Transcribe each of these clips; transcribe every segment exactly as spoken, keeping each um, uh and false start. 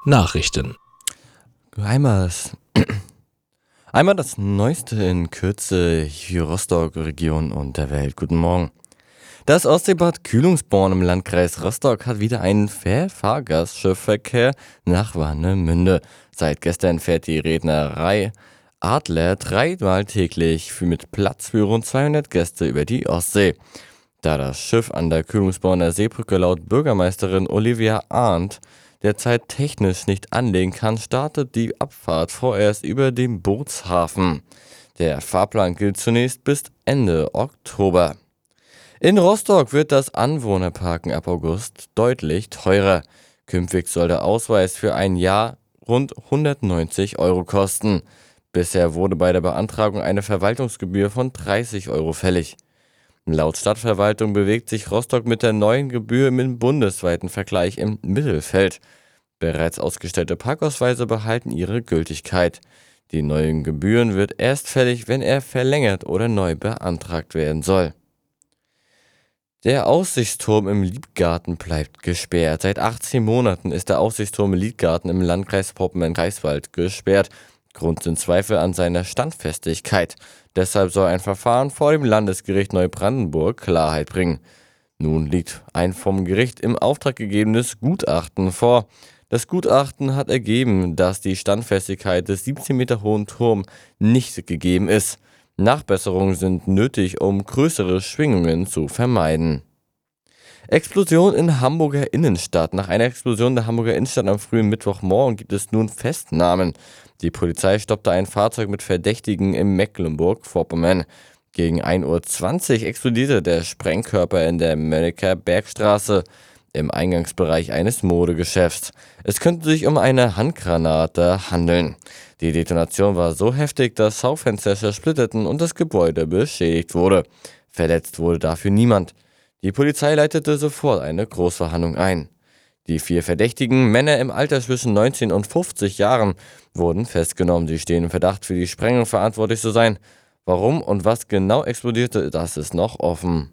Nachrichten. Einmal das, einmal das Neueste in Kürze für Rostock, Region und der Welt. Guten Morgen. Das Ostseebad Kühlungsborn im Landkreis Rostock hat wieder einen Fährgastschiffverkehr nach Warnemünde. Seit gestern fährt die Reederei Adler dreimal täglich für mit Platz für rund zweihundert Gäste über die Ostsee. Da das Schiff an der Kühlungsborner Seebrücke laut Bürgermeisterin Olivia Arndt derzeit technisch nicht anlegen kann, startet die Abfahrt vorerst über den Bootshafen. Der Fahrplan gilt zunächst bis Ende Oktober. In Rostock wird das Anwohnerparken ab August deutlich teurer. Künftig soll der Ausweis für ein Jahr rund hundertneunzig Euro kosten. Bisher wurde bei der Beantragung eine Verwaltungsgebühr von dreißig Euro fällig. Laut Stadtverwaltung bewegt sich Rostock mit der neuen Gebühr im bundesweiten Vergleich im Mittelfeld. Bereits ausgestellte Parkausweise behalten ihre Gültigkeit. Die neuen Gebühren wird erst fällig, wenn er verlängert oder neu beantragt werden soll. Der Aussichtsturm im Liebgarten bleibt gesperrt. Seit achtzehn Monaten ist der Aussichtsturm im Liebgarten im Landkreis Poppelmann-Greifswald gesperrt. Grund sind Zweifel an seiner Standfestigkeit. Deshalb soll ein Verfahren vor dem Landesgericht Neubrandenburg Klarheit bringen. Nun liegt ein vom Gericht im Auftrag gegebenes Gutachten vor. Das Gutachten hat ergeben, dass die Standfestigkeit des siebzehn Meter hohen Turms nicht gegeben ist. Nachbesserungen sind nötig, um größere Schwingungen zu vermeiden. Explosion in Hamburger Innenstadt. Nach einer Explosion in der Hamburger Innenstadt am frühen Mittwochmorgen gibt es nun Festnahmen. Die Polizei stoppte ein Fahrzeug mit Verdächtigen in Mecklenburg-Vorpommern. Gegen ein Uhr zwanzig explodierte der Sprengkörper in der Möllecker Bergstraße im Eingangsbereich eines Modegeschäfts. Es könnte sich um eine Handgranate handeln. Die Detonation war so heftig, dass Schaufenster zersplitterten und das Gebäude beschädigt wurde. Verletzt wurde dafür niemand. Die Polizei leitete sofort eine Großverhandlung ein. Die vier verdächtigen Männer im Alter zwischen neunzehn und fünfzig Jahren wurden festgenommen. Sie stehen im Verdacht, für die Sprengung verantwortlich zu sein. Warum und was genau explodierte, das ist noch offen.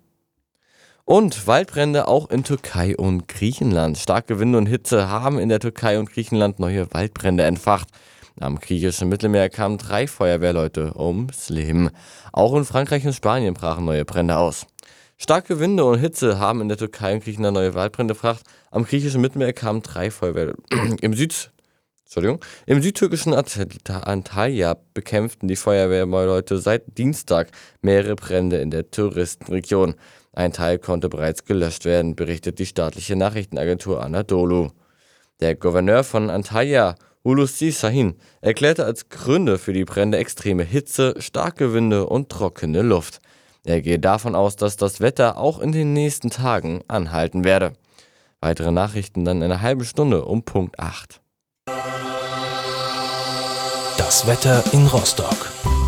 Und Waldbrände auch in Türkei und Griechenland. Starke Winde und Hitze haben in der Türkei und Griechenland neue Waldbrände entfacht. Am griechischen Mittelmeer kamen drei Feuerwehrleute ums Leben. Auch in Frankreich und Spanien brachen neue Brände aus. Starke Winde und Hitze haben in der Türkei und Griechenland neue Waldbrände entfacht. Am griechischen Mittelmeer kamen drei Feuerwehr im Süd Entschuldigung, im südtürkischen Antalya bekämpften die Feuerwehrleute seit Dienstag mehrere Brände in der Touristenregion. Ein Teil konnte bereits gelöscht werden, berichtet die staatliche Nachrichtenagentur Anadolu. Der Gouverneur von Antalya, Hulusi Sahin, erklärte als Gründe für die Brände extreme Hitze, starke Winde und trockene Luft. Er gehe davon aus, dass das Wetter auch in den nächsten Tagen anhalten werde. Weitere Nachrichten dann in einer halben Stunde um Punkt acht. Das Wetter in Rostock.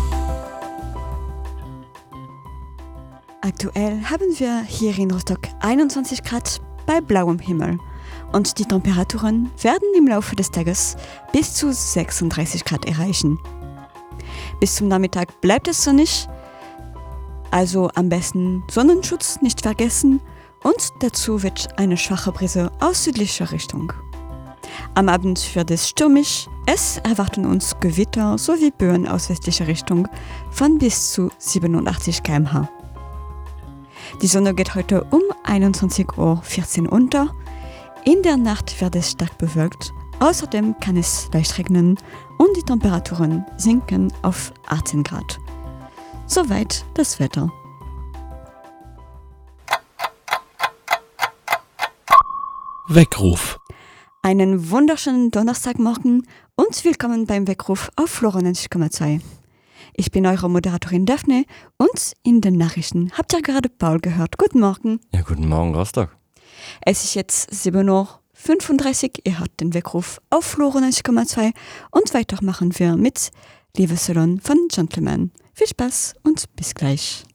Aktuell haben wir hier in Rostock einundzwanzig Grad bei blauem Himmel und die Temperaturen werden im Laufe des Tages bis zu sechsunddreißig Grad erreichen. Bis zum Nachmittag bleibt es sonnig, also am besten Sonnenschutz nicht vergessen und dazu wird eine schwache Brise aus südlicher Richtung. Am Abend wird es stürmisch, es erwarten uns Gewitter sowie Böen aus westlicher Richtung von bis zu siebenundachtzig Kilometer pro Stunde. Die Sonne geht heute um einundzwanzig Uhr vierzehn unter. In der Nacht wird es stark bewölkt. Außerdem kann es leicht regnen und die Temperaturen sinken auf achtzehn Grad. Soweit das Wetter. Weckruf. Einen wunderschönen Donnerstagmorgen und willkommen beim Weckruf auf Flora neunzig Komma zwei. Ich bin eure Moderatorin Daphne und in den Nachrichten habt ihr gerade Paul gehört. Guten Morgen. Ja, guten Morgen, Rostock. Es ist jetzt sieben Uhr fünfunddreißig. Ihr hört den Weckruf auf Flora neunzig Komma zwei und weiter machen wir mit Liebessalon von Gentleman. Viel Spaß und bis gleich.